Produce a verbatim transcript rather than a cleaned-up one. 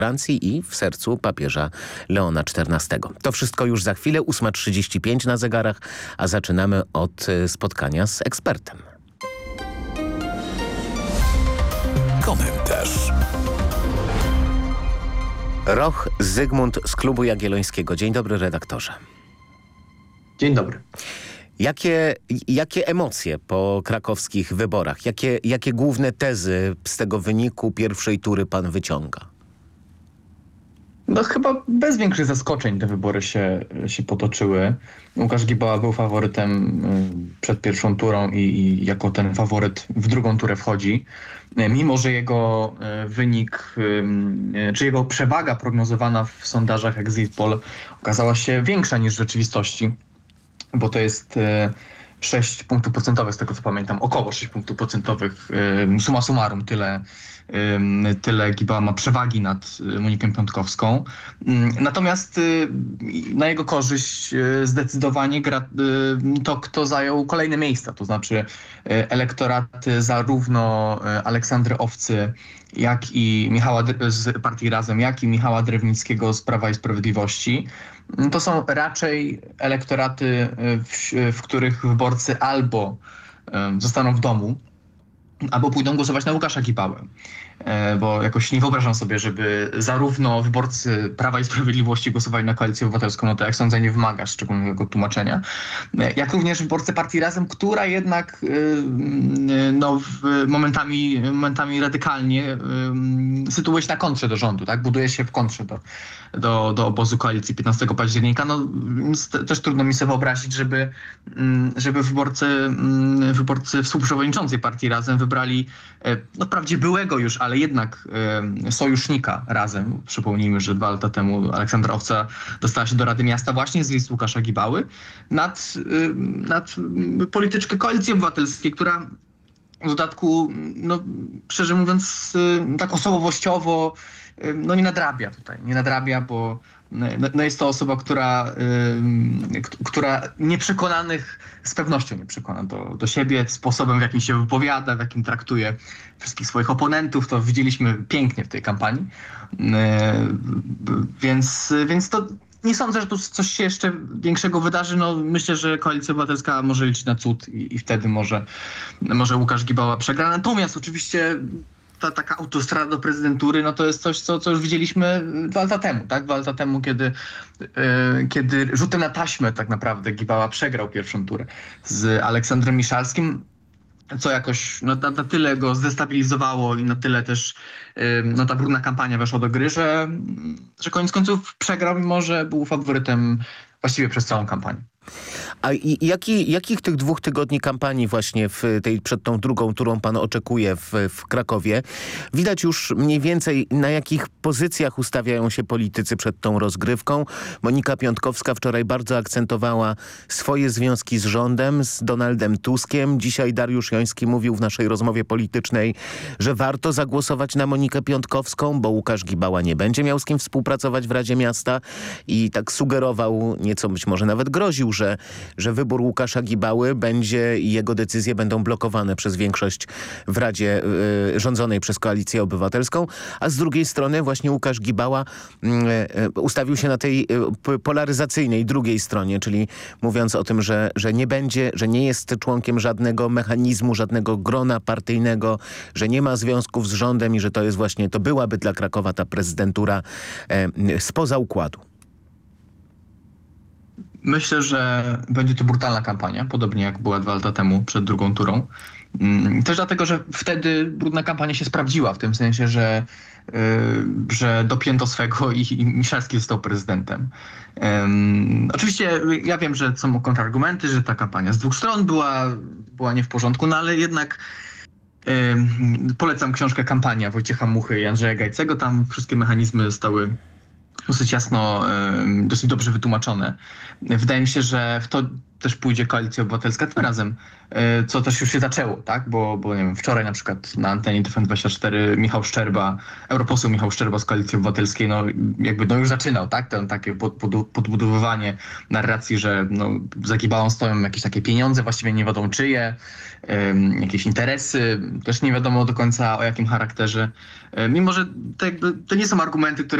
Francji i w sercu papieża Leona czternastego. To wszystko już za chwilę, ósma trzydzieści pięć na zegarach, a zaczynamy od spotkania z ekspertem. Komentarz. Roch Zygmunt z Klubu Jagiellońskiego. Dzień dobry, redaktorze. Dzień dobry. Jakie, jakie emocje po krakowskich wyborach? Jakie, jakie główne tezy z tego wyniku pierwszej tury pan wyciąga? No chyba bez większych zaskoczeń te wybory się, się potoczyły. Łukasz Gibała był faworytem przed pierwszą turą i, i jako ten faworyt w drugą turę wchodzi. Mimo że jego wynik, czy jego przewaga prognozowana w sondażach Exit Poll okazała się większa niż w rzeczywistości, bo to jest sześć punktów procentowych, z tego co pamiętam, około sześć punktów procentowych. Summa summarum tyle, tyle Gibała ma przewagi nad Moniką Piątkowską. Natomiast na jego korzyść zdecydowanie gra to, kto zajął kolejne miejsca, to znaczy elektoraty zarówno Aleksandry Owcy, jak i Michała z partii Razem, jak i Michała Drewnickiego z Prawa i Sprawiedliwości. To są raczej elektoraty, w, w których wyborcy albo zostaną w domu, albo pójdą głosować na Łukasza Gibałę. Bo jakoś nie wyobrażam sobie, żeby zarówno wyborcy Prawa i Sprawiedliwości głosowali na Koalicję Obywatelską, no to jak sądzę nie wymaga szczególnego tłumaczenia, jak również wyborcy partii Razem, która jednak no, momentami, momentami radykalnie sytuuje się na kontrze do rządu, tak? Buduje się w kontrze do, do, do obozu koalicji piętnastego października. No, też trudno mi sobie wyobrazić, żeby, żeby wyborcy, wyborcy współprzewodniczącej partii Razem wybrali no wprawdzie byłego już, ale jednak y, sojusznika Razem. Przypomnijmy, że dwa lata temu Aleksandra Owca dostała się do Rady Miasta właśnie z list Łukasza Gibały nad, y, nad polityczkę Koalicji Obywatelskiej, która w dodatku, no, szczerze mówiąc, y, tak osobowościowo y, no, nie nadrabia tutaj. Nie nadrabia, bo no, no jest to osoba, która, y, k- która nieprzekonanych z pewnością nie przekona do, do siebie, sposobem, w jakim się wypowiada, w jakim traktuje wszystkich swoich oponentów. To widzieliśmy pięknie w tej kampanii. Yy, więc, więc to nie sądzę, że tu coś się jeszcze większego wydarzy. No, myślę, że Koalicja Obywatelska może liczyć na cud i, i wtedy może, może Łukasz Gibała przegra. Natomiast oczywiście ta taka autostrada do prezydentury, no to jest coś, co, co już widzieliśmy dwa lata temu, tak? Dwa lata temu, kiedy, yy, kiedy rzutem na taśmę tak naprawdę Gibała przegrał pierwszą turę z Aleksandrem Miszalskim, co jakoś no, na, na tyle go zdestabilizowało i na tyle też yy, no, ta brudna kampania weszła do gry, że, że koniec końców przegrał, mimo że był faworytem właściwie przez całą kampanię. A i, jaki, jakich tych dwóch tygodni kampanii właśnie w tej, przed tą drugą turą pan oczekuje w, w Krakowie? Widać już mniej więcej, na jakich pozycjach ustawiają się politycy przed tą rozgrywką. Monika Piątkowska wczoraj bardzo akcentowała swoje związki z rządem, z Donaldem Tuskiem. Dzisiaj Dariusz Joński mówił w naszej rozmowie politycznej, że warto zagłosować na Monikę Piątkowską, bo Łukasz Gibała nie będzie miał z kim współpracować w Radzie Miasta i tak sugerował, nieco być może nawet groził, że że wybór Łukasza Gibały będzie i jego decyzje będą blokowane przez większość w Radzie y, rządzonej przez Koalicję Obywatelską, a z drugiej strony właśnie Łukasz Gibała y, y, ustawił się na tej y, polaryzacyjnej drugiej stronie, czyli mówiąc o tym, że, że nie będzie, że nie jest członkiem żadnego mechanizmu, żadnego grona partyjnego, że nie ma związków z rządem i że to jest właśnie, to byłaby dla Krakowa ta prezydentura y, spoza układu. Myślę, że będzie to brutalna kampania, podobnie jak była dwa lata temu przed drugą turą. Też dlatego, że wtedy brudna kampania się sprawdziła, w tym sensie, że, yy, że dopięto swego i, i Miszalski został prezydentem. Yy, oczywiście ja wiem, że są kontrargumenty, że ta kampania z dwóch stron była, była nie w porządku, no ale jednak yy, polecam książkę Kampania Wojciecha Muchy i Andrzeja Gajcego. Tam wszystkie mechanizmy zostały dosyć jasno, y, dosyć dobrze wytłumaczone. Wydaje mi się, że w to też pójdzie Koalicja Obywatelska tym razem, y, co też już się zaczęło, tak? Bo, bo nie wiem, wczoraj na przykład na antenie T V N dwadzieścia cztery Michał Szczerba, europoseł Michał Szczerba z Koalicji Obywatelskiej, no jakby no już zaczynał, tak? Ten takie pod, pod, podbudowywanie narracji, że no, za Gibałą stoją jakieś takie pieniądze, właściwie nie wiadomo czyje, ym, jakieś interesy, też nie wiadomo do końca o jakim charakterze. Y, mimo, że to, jakby, to nie są argumenty, które